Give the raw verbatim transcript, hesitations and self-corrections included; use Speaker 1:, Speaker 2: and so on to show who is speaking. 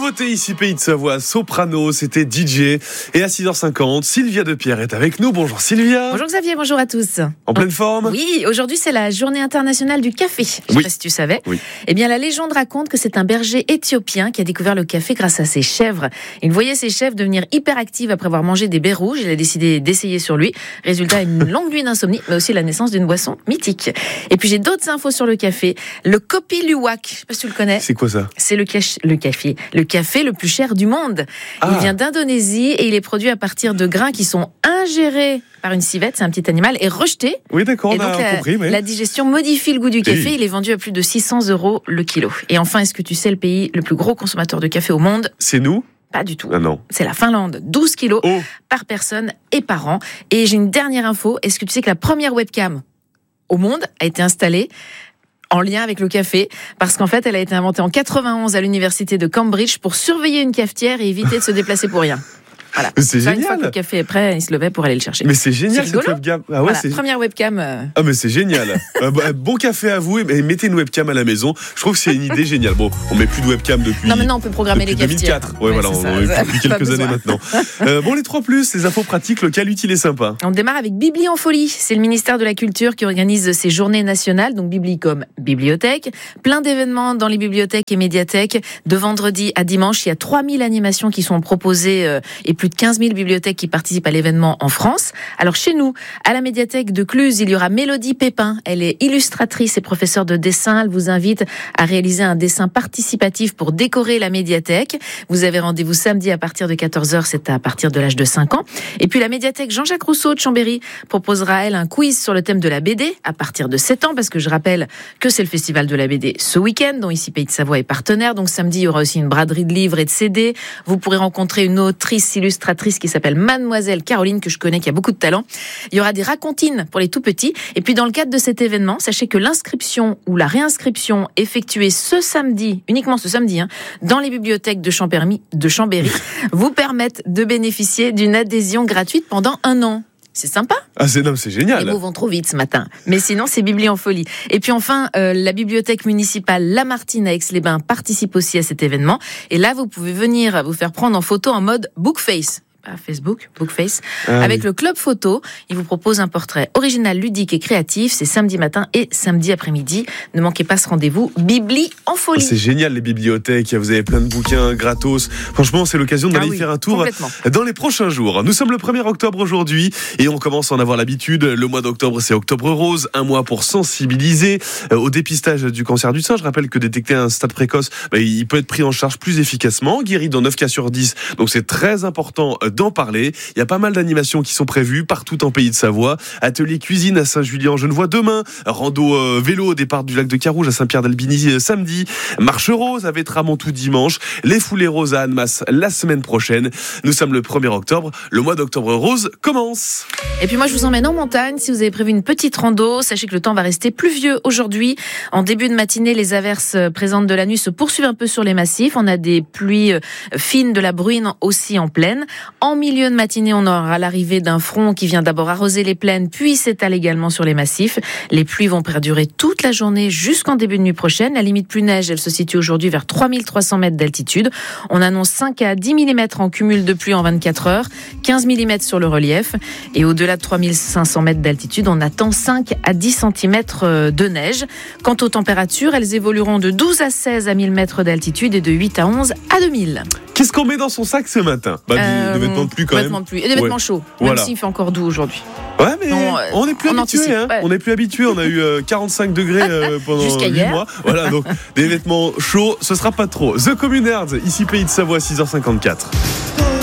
Speaker 1: Nouveauté ici, Pays de Savoie, soprano, c'était D J. Et à six heures cinquante, Sylvia Depierre est avec nous. Bonjour Sylvia.
Speaker 2: Bonjour Xavier, bonjour à tous.
Speaker 1: En pleine forme ?
Speaker 2: Oui, aujourd'hui c'est la journée internationale du café. Je ne sais
Speaker 1: Oui.
Speaker 2: pas si tu savais.
Speaker 1: Oui.
Speaker 2: Eh bien la légende raconte que c'est un berger éthiopien qui a découvert le café grâce à ses chèvres. Il voyait ses chèvres devenir hyperactives après avoir mangé des baies rouges. Il a décidé d'essayer sur lui. Résultat, une longue nuit d'insomnie, mais aussi la naissance d'une boisson mythique. Et puis j'ai d'autres infos sur le café. Le Kopi Luwak, je ne sais pas si tu le connais.
Speaker 1: C'est quoi ça ?
Speaker 2: C'est le, cache- le café, le café le plus cher du monde.
Speaker 1: Ah.
Speaker 2: Il vient d'Indonésie et il est produit à partir de grains qui sont ingérés par une civette, c'est un petit animal, et rejetés.
Speaker 1: Oui, d'accord, on
Speaker 2: Et donc
Speaker 1: a
Speaker 2: la,
Speaker 1: compris. Mais...
Speaker 2: la digestion modifie le goût du café.
Speaker 1: Oui.
Speaker 2: Il est vendu à plus de six cents euros le kilo. Et enfin, est-ce que tu sais le pays le plus gros consommateur de café au monde ?
Speaker 1: C'est nous ?
Speaker 2: Pas du tout.
Speaker 1: Ah non.
Speaker 2: C'est la Finlande, douze kilos
Speaker 1: Oh.
Speaker 2: par personne et par an. Et j'ai une dernière info. Est-ce que tu sais que la première webcam au monde a été installée en lien avec le café, parce qu'en fait, elle a été inventée en quatre-vingt-onze à l'université de Cambridge pour surveiller une cafetière et éviter de se déplacer pour rien. Voilà.
Speaker 1: C'est
Speaker 2: Ça,
Speaker 1: génial.
Speaker 2: Une fois que le café est prêt, il se levait pour aller le chercher.
Speaker 1: Mais c'est génial
Speaker 2: C'est
Speaker 1: cette
Speaker 2: rigolo.
Speaker 1: webcam. Ah ouais,
Speaker 2: Voilà,
Speaker 1: c'est...
Speaker 2: première webcam. euh,
Speaker 1: Ah mais c'est génial. euh, bah, bon café à vous et mettez une webcam à la maison. Je trouve que c'est une idée géniale. Bon, on met plus de webcam depuis.
Speaker 2: Non, maintenant on peut programmer
Speaker 1: depuis
Speaker 2: les cafetières.
Speaker 1: deux mille quatre. Ouais,
Speaker 2: Ouais,
Speaker 1: voilà,
Speaker 2: c'est
Speaker 1: on
Speaker 2: ça,
Speaker 1: en a
Speaker 2: ça,
Speaker 1: eu depuis
Speaker 2: pas
Speaker 1: quelques
Speaker 2: besoin.
Speaker 1: années maintenant. Euh, bon, les trois plus, les infos pratiques, le quel utile est sympa.
Speaker 2: On démarre avec Bibli en folie. C'est le ministère de la Culture qui organise ces journées nationales, donc Bibli comme bibliothèque. Plein d'événements dans les bibliothèques et médiathèques. De vendredi à dimanche, il y a trois mille animations qui sont proposées euh, et plus de quinze mille bibliothèques qui participent à l'événement en France. Alors chez nous, à la médiathèque de Cluse, il y aura Mélodie Pépin. Elle est illustratrice et professeure de dessin. Elle vous invite à réaliser un dessin participatif pour décorer la médiathèque. Vous avez rendez-vous samedi à partir de quatorze heures, c'est à partir de l'âge de cinq ans. Et puis la médiathèque Jean-Jacques Rousseau de Chambéry proposera, elle, un quiz sur le thème de la B D à partir de sept ans, parce que je rappelle que c'est le festival de la B D ce week-end, dont ici Pays de Savoie est partenaire. Donc samedi, il y aura aussi une braderie de livres et de C D. Vous pourrez rencontrer une autrice illustratrice qui s'appelle Mademoiselle Caroline, que je connais, qui a beaucoup de talent. Il y aura des racontines pour les tout petits. Et puis dans le cadre de cet événement, sachez que l'inscription ou la réinscription effectuée ce samedi, uniquement ce samedi, hein, dans les bibliothèques de Chambéry, de Chambéry vous permettent de bénéficier d'une adhésion gratuite pendant un an. C'est sympa.
Speaker 1: Ah c'est non, c'est génial.
Speaker 2: Les mots vont trop vite ce matin. Mais sinon, c'est Bibli en folie. Et puis enfin, euh, la bibliothèque municipale Lamartine à Aix-les-Bains participe aussi à cet événement. Et là, vous pouvez venir vous faire prendre en photo en mode Bookface. Pas Facebook, Bookface,
Speaker 1: Ah,
Speaker 2: avec
Speaker 1: oui.
Speaker 2: le Club Photo. Il vous propose un portrait original, ludique et créatif. C'est samedi matin et samedi après-midi. Ne manquez pas ce rendez-vous. Bibli en folie.
Speaker 1: C'est génial les bibliothèques, vous avez plein de bouquins gratos. Franchement, c'est l'occasion d'aller
Speaker 2: Ah oui,
Speaker 1: faire un tour
Speaker 2: complètement.
Speaker 1: dans les prochains jours. Nous sommes le premier octobre aujourd'hui et on commence à en avoir l'habitude. Le mois d'octobre, c'est Octobre Rose, un mois pour sensibiliser au dépistage du cancer du sein. Je rappelle que détecter un stade précoce, bah, il peut être pris en charge plus efficacement, guéri dans neuf cas sur dix. Donc c'est très important d'en parler. Il y a pas mal d'animations qui sont prévues partout en Pays de Savoie. Atelier cuisine à Saint-Julien-en-Genevois demain. Rando euh, vélo au départ du lac de Carouge à Saint-Pierre-d'Albigny euh, samedi. Marche rose à Vétramont dimanche. Les foulées roses à Annemasse la semaine prochaine. Nous sommes le premier octobre. Le mois d'octobre rose commence.
Speaker 2: Et puis moi, je vous emmène en montagne. Si vous avez prévu une petite rando, sachez que le temps va rester pluvieux aujourd'hui. En début de matinée, les averses présentes de la nuit se poursuivent un peu sur les massifs. On a des pluies fines, de la bruine aussi en plaine. En milieu de matinée, on aura l'arrivée d'un front qui vient d'abord arroser les plaines, puis s'étale également sur les massifs. Les pluies vont perdurer toute la journée jusqu'en début de nuit prochaine. La limite plus neige, elle se situe aujourd'hui vers trois mille trois cents mètres d'altitude. On annonce cinq à dix millimètres en cumul de pluie en vingt-quatre heures, quinze millimètres sur le relief. Et au-delà de trois mille cinq cents mètres d'altitude, on attend cinq à dix centimètres de neige. Quant aux températures, elles évolueront de douze à seize à mille mètres d'altitude et de huit à onze à deux mille.
Speaker 1: Qu'est-ce qu'on met dans son sac ce matin ? Bah,
Speaker 2: Euh,
Speaker 1: des, des vêtements de pluie quand
Speaker 2: des
Speaker 1: même.
Speaker 2: vêtements de pluie et des vêtements
Speaker 1: Ouais.
Speaker 2: chauds,
Speaker 1: Voilà.
Speaker 2: même s'il fait encore doux aujourd'hui.
Speaker 1: Ouais, mais
Speaker 2: Non, euh,
Speaker 1: on est plus
Speaker 2: on
Speaker 1: habitué.
Speaker 2: anticipe,
Speaker 1: Hein.
Speaker 2: ouais.
Speaker 1: On est plus habitué. On a eu euh, quarante-cinq degrés euh, pendant
Speaker 2: Jusqu'à
Speaker 1: huit
Speaker 2: hier.
Speaker 1: mois. Voilà, donc des vêtements chauds, ce sera pas trop. The Communards, ici Pays de Savoie, six heures cinquante-quatre.